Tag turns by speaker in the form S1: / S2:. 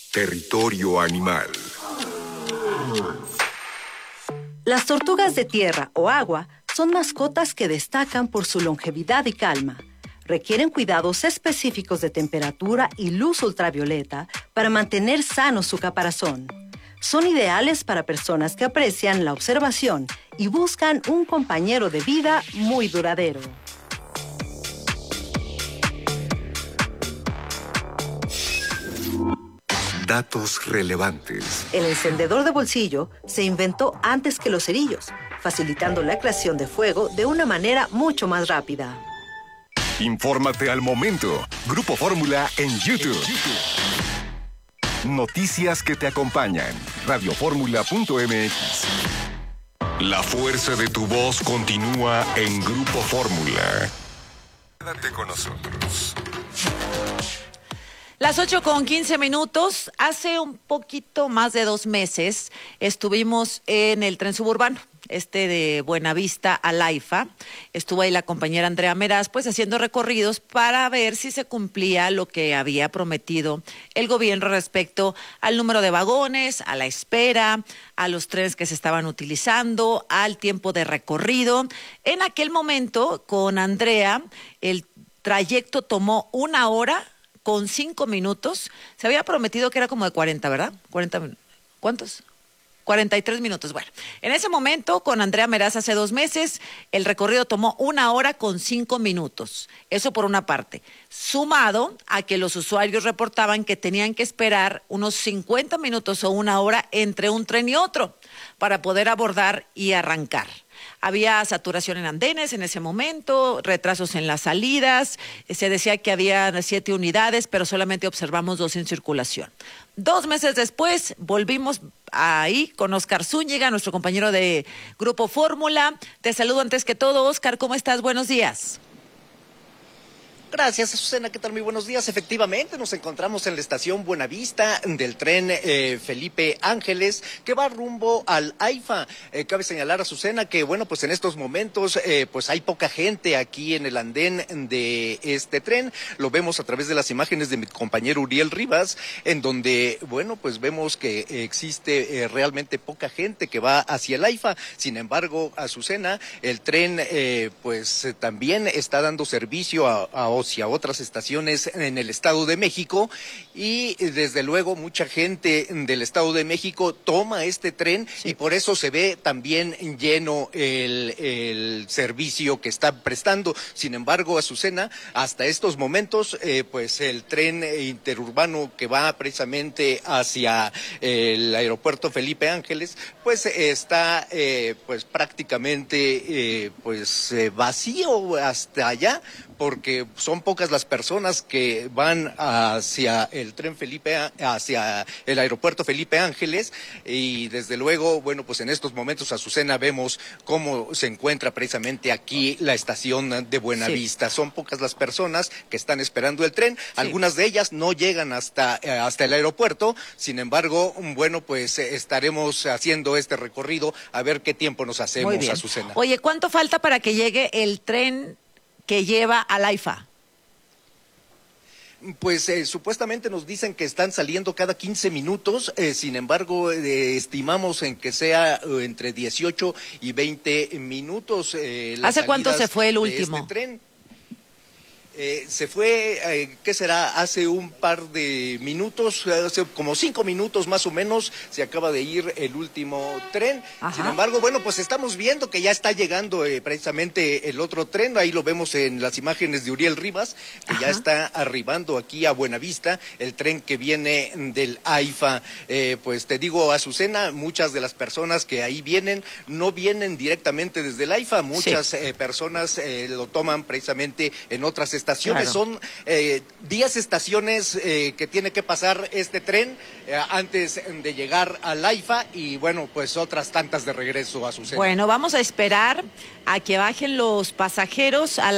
S1: Territorio animal.
S2: Las tortugas de tierra o agua son mascotas que destacan por su longevidad y calma. Requieren cuidados específicos de temperatura y luz ultravioleta para mantener sano su caparazón. Son ideales para personas que aprecian la observación y buscan un compañero de vida muy duradero.
S1: Datos relevantes.
S2: El encendedor de bolsillo se inventó antes que los cerillos, facilitando la creación de fuego de una manera mucho más rápida.
S1: Infórmate al momento. Grupo Fórmula en YouTube. Noticias que te acompañan. Radioformula.mx. La fuerza de tu voz continúa en Grupo Fórmula. Quédate con nosotros.
S3: Las 8:15. Hace un poquito más de 2 meses estuvimos en el tren suburbano, de Buenavista a Laifa. Estuvo ahí la compañera Andrea Meraz, pues haciendo recorridos para ver si se cumplía lo que había prometido el gobierno respecto al número de vagones, a la espera, a los trenes que se estaban utilizando, al tiempo de recorrido. En aquel momento, con Andrea, el trayecto tomó 1 hora con 5 minutos. Se había prometido que era como de 40, ¿verdad? 40 minutos. ¿Cuántos? 43 minutos. Bueno, en ese momento, con Andrea Meraz hace 2 meses, el recorrido tomó 1 hora con 5 minutos. Eso por una parte. Sumado a que los usuarios reportaban que tenían que esperar unos 50 minutos o 1 hora entre un tren y otro para poder abordar y arrancar. Había saturación en andenes en ese momento, retrasos en las salidas, se decía que había 7 unidades, pero solamente observamos 2 en circulación. 2 meses después, volvimos ahí con Oscar Zúñiga, nuestro compañero de Grupo Fórmula. Te saludo antes que todo, Oscar, ¿cómo estás? Buenos días.
S4: Gracias, Azucena. ¿Qué tal? Muy buenos días. Efectivamente, nos encontramos en la estación Buenavista del tren Felipe Ángeles, que va rumbo al AIFA. Cabe señalar, Azucena, que bueno, pues en estos momentos pues hay poca gente aquí en el andén de este tren. Lo vemos a través de las imágenes de mi compañero Uriel Rivas, en donde, bueno, pues vemos que existe realmente poca gente que va hacia el AIFA. Sin embargo, Azucena, el tren pues también está dando servicio hacia otras estaciones en el Estado de México, y desde luego mucha gente del Estado de México toma este tren, sí, y por eso se ve también lleno el servicio que está prestando. Sin embargo, Azucena, hasta estos momentos pues el tren interurbano que va precisamente hacia el aeropuerto Felipe Ángeles pues está pues prácticamente vacío hasta allá, porque son pocas las personas que van hacia el tren hacia el aeropuerto Felipe Ángeles, y desde luego, bueno, pues en estos momentos, Azucena, vemos cómo se encuentra precisamente aquí la estación de Buenavista. Sí. Son pocas las personas que están esperando el tren, sí, algunas de ellas no llegan hasta el aeropuerto. Sin embargo, bueno, pues estaremos haciendo este recorrido a ver qué tiempo nos hacemos, Azucena.
S3: Oye, ¿cuánto falta para que llegue el tren que lleva al AIFA?
S4: Pues supuestamente nos dicen que están saliendo cada 15 minutos, sin embargo estimamos en que sea entre 18 y 20 minutos.
S3: ¿Hace cuánto se fue el último?
S4: Este tren. Se fue, ¿qué será? Hace un par de minutos, hace como 5 minutos más o menos, se acaba de ir el último tren. Ajá. Sin embargo, bueno, pues estamos viendo que ya está llegando precisamente el otro tren. Ahí lo vemos en las imágenes de Uriel Rivas, que ajá, ya está arribando aquí a Buenavista, el tren que viene del AIFA. Pues te digo, Azucena, muchas de las personas que ahí vienen no vienen directamente desde el AIFA, muchas sí, personas lo toman precisamente en otras estaciones. Claro. Son 10 estaciones que tiene que pasar este tren antes de llegar al AIFA, y bueno, pues otras tantas de regreso a su centro.
S3: Bueno, vamos a esperar a que bajen los pasajeros a